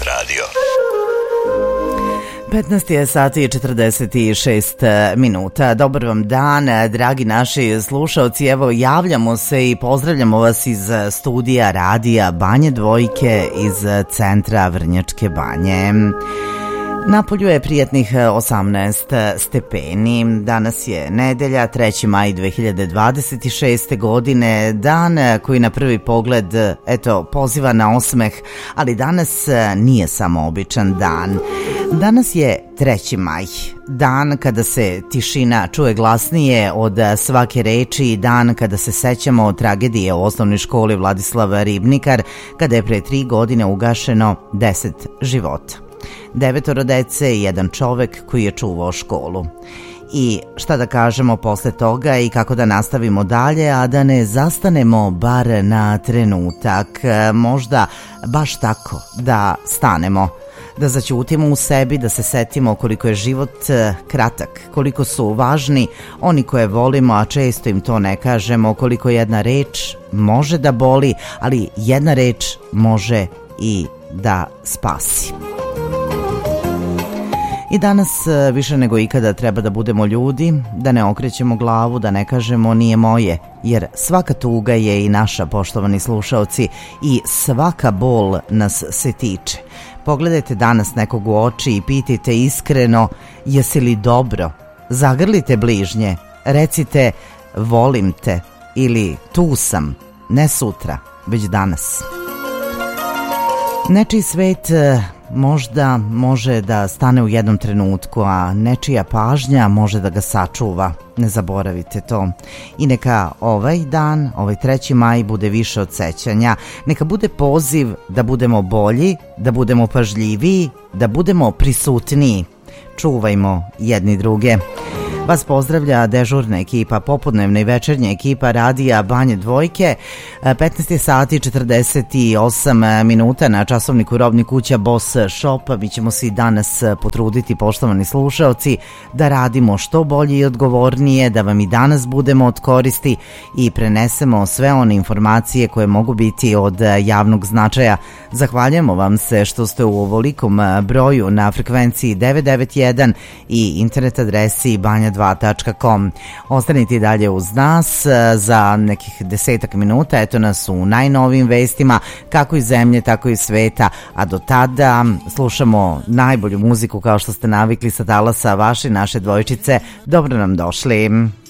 radio. 15 je sati i 46 minuta. Dobar vam dan, dragi naši slušaoci. Evo, javljamo se i pozdravljamo vas iz studija radija Banje Dvojke iz centra Vrnjačke Banje. Napolju je prijatnih 18 stepeni. Danas je nedelja, 3. maj 2026. godine, dan koji na prvi pogled, poziva na osmeh, ali danas nije samo običan dan. Danas je 3. maj, dan kada se tišina čuje glasnije od svake reči, dan kada se sećamo tragedije u osnovnoj školi Vladislav Ribnikar, kada je pre 3 godine ugašeno 10 života. 9 dece i 1 čovek koji je čuvao školu. I šta da kažemo posle toga i kako da nastavimo dalje, a da ne zastanemo bar na trenutak, možda baš tako da stanemo, da zaćutimo u sebi, da se setimo koliko je život kratak, koliko su važni oni koje volimo, a često im to ne kažemo, koliko jedna reč može da boli, ali jedna reč može i da spasi. I danas više nego ikada treba da budemo ljudi, da ne okrećemo glavu, da ne kažemo nije moje, jer svaka tuga je i naša, poštovani slušaoci, i svaka bol nas se tiče. Pogledajte danas nekog u oči i pitajte iskreno jesi li dobro, zagrlite bližnje, recite volim te ili tu sam, ne sutra, već danas. Nečiji svet možda može da stane u jednom trenutku, a nečija pažnja može da ga sačuva. Ne zaboravite to. I neka ovaj dan, ovaj 3. maj bude više od sećanja. Neka bude poziv da budemo bolji, da budemo pažljiviji, da budemo prisutniji. Čuvajmo jedni druge. Vas pozdravlja dežurna ekipa, popodnevna i večernja ekipa radija Banje Dvojke. 15 sati 48 minuta na časovniku Robnih kuća Boss Shop. Mi ćemo se i danas potruditi, poštovani slušaoci, da radimo što bolje i odgovornije, da vam i danas budemo od koristi i prenesemo sve one informacije koje mogu biti od javnog značaja. Zahvaljujemo vam se što ste u ovolikom broju na frekvenciji 991 i internet adresi banja2.com. Ostanite i dalje uz nas za nekih 10 minuta. Eto nas u najnovijim vestima, kako iz zemlje, tako i sveta, a do tada slušamo najbolju muziku kao što ste navikli sa talasa vaše naše dvojčice. Dobro nam došli.